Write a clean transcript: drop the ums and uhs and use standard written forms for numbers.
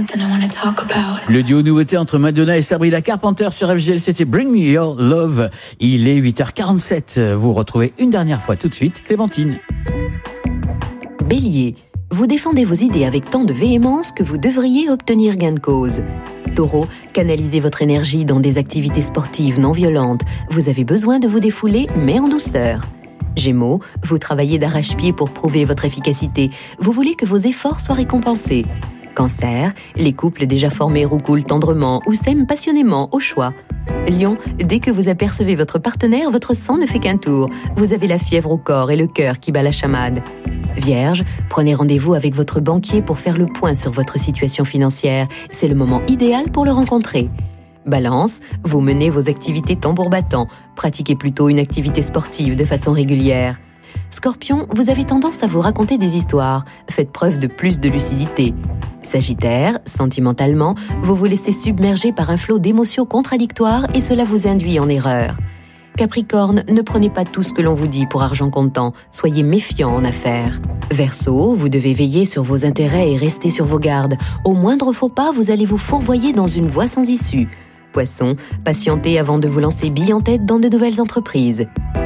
Le duo nouveauté entre Madonna et Sabrina Carpenter sur FGL, c'était Bring Me Your Love. Il est 8h47. Vous retrouvez une dernière fois tout de suite Clémentine. Bélier, vous défendez vos idées avec tant de véhémence que vous devriez obtenir gain de cause. Taureau, canalisez votre énergie dans des activités sportives non violentes. Vous avez besoin de vous défouler, mais en douceur. Gémeaux, vous travaillez d'arrache-pied pour prouver votre efficacité. Vous voulez que vos efforts soient récompensés. Cancer, les couples déjà formés roucoulent tendrement ou s'aiment passionnément au choix. Lion, dès que vous apercevez votre partenaire, votre sang ne fait qu'un tour. Vous avez la fièvre au corps et le cœur qui bat la chamade. Vierge, prenez rendez-vous avec votre banquier pour faire le point sur votre situation financière. C'est le moment idéal pour le rencontrer. Balance, vous menez vos activités tambour battant. Pratiquez plutôt une activité sportive de façon régulière. Scorpion, vous avez tendance à vous raconter des histoires. Faites preuve de plus de lucidité. Sagittaire, sentimentalement, vous vous laissez submerger par un flot d'émotions contradictoires et cela vous induit en erreur. Capricorne, ne prenez pas tout ce que l'on vous dit pour argent comptant. Soyez méfiant en affaires. Verseau, vous devez veiller sur vos intérêts et rester sur vos gardes. Au moindre faux pas, vous allez vous fourvoyer dans une voie sans issue. Poisson, patientez avant de vous lancer bille en tête dans de nouvelles entreprises.